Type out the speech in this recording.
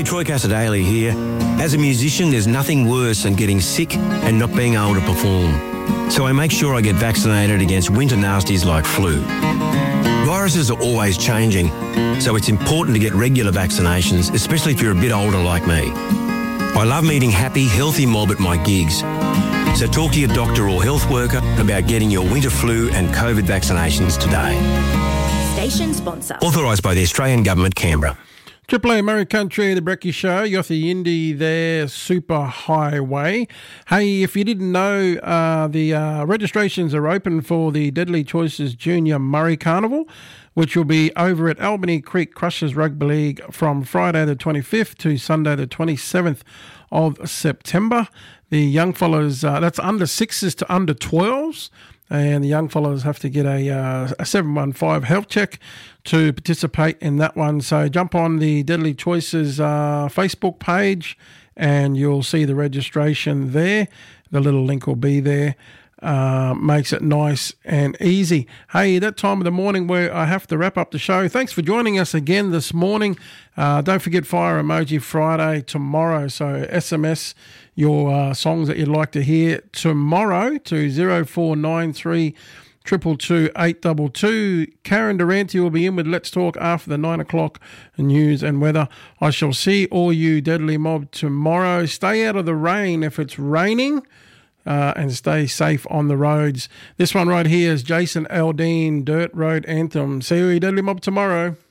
G'day, Troy Casadale here. As a musician, there's nothing worse than getting sick and not being able to perform. So I make sure I get vaccinated against winter nasties like flu. Viruses are always changing, so it's important to get regular vaccinations, especially if you're a bit older like me. I love meeting happy, healthy mob at my gigs. So talk to your doctor or health worker about getting your winter flu and COVID vaccinations today. Station sponsor. Authorised by the Australian Government, Canberra. Triple A Murray Country, the Brecky Show, Yossi Indy there, Super Highway. Hey, if you didn't know, the registrations are open for the Deadly Choices Junior Murray Carnival, which will be over at Albany Creek Crushers Rugby League from Friday the 25th to Sunday the 27th of September. The young fellas, that's under 6s to under 12s. And the young fellows have to get a 715 health check to participate in that one. So jump on the Deadly Choices Facebook page and you'll see the registration there. The little link will be there. Makes it nice and easy. Hey, that time of the morning where I have to wrap up the show. Thanks for joining us again this morning. Don't forget Fire Emoji Friday tomorrow. So SMS your songs that you'd like to hear tomorrow to 0493 222 822. Karen Durante will be in with Let's Talk after the 9 o'clock news and weather. I shall see all you Deadly Mob tomorrow. Stay out of the rain if it's raining. And stay safe on the roads. This one right here is Jason Aldean, Dirt Road Anthem. See you, Deadly Mob, tomorrow.